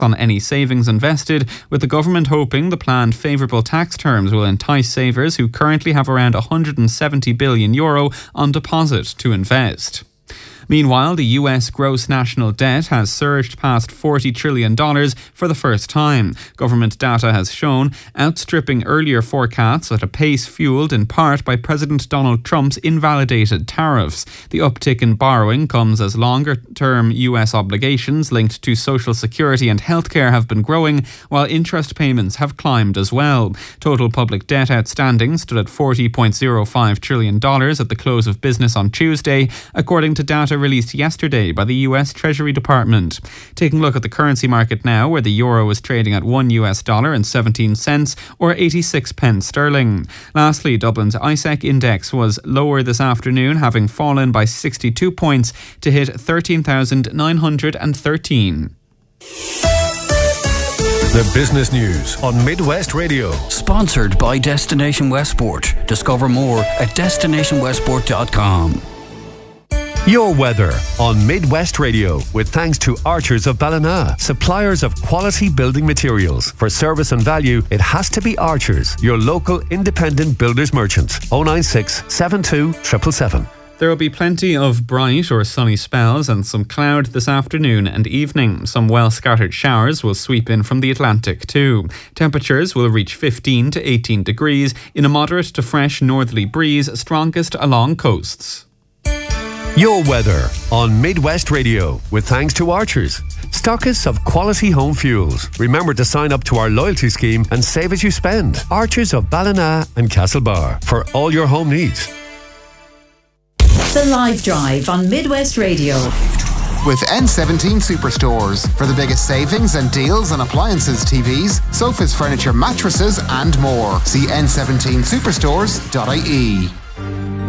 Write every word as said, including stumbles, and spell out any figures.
on any savings invested, with the government hoping the planned favourable tax terms will entice savers who currently have around one hundred seventy billion euro on deposit to invest. Meanwhile, the U S gross national debt has surged past forty trillion dollars for the first time. Government data has shown, outstripping earlier forecasts at a pace fuelled in part by President Donald Trump's invalidated tariffs. The uptick in borrowing comes as longer-term U S obligations linked to Social Security and healthcare have been growing, while interest payments have climbed as well. Total public debt outstanding stood at forty point zero five trillion dollars at the close of business on Tuesday, according to data released yesterday by the U S Treasury Department. Taking a look at the currency market now, where the euro is trading at one U S dollar and seventeen cents or eighty-six pence sterling. Lastly, Dublin's I S E C index was lower this afternoon, having fallen by sixty-two points to hit thirteen thousand nine hundred thirteen. The business news on Midwest Radio. Sponsored by Destination Westport. Discover more at destination westport dot com. Your weather on Midwest Radio, with thanks to Archers of Ballina, suppliers of quality building materials. For service and value, it has to be Archers, your local independent builders merchant. oh nine six, seven two, seven seven seven. There will be plenty of bright or sunny spells and some cloud this afternoon and evening. Some well-scattered showers will sweep in from the Atlantic too. Temperatures will reach fifteen to eighteen degrees in a moderate to fresh northerly breeze, strongest along coasts. Your weather on Midwest Radio, with thanks to Archers, stockists of quality home fuels. Remember to sign up to our loyalty scheme and save as you spend. Archers of Ballina and Castlebar, for all your home needs. The Live Drive on Midwest Radio. With N seventeen Superstores. For the biggest savings and deals on appliances, T Vs, sofas, furniture, mattresses and more. See N seventeen superstores dot I E.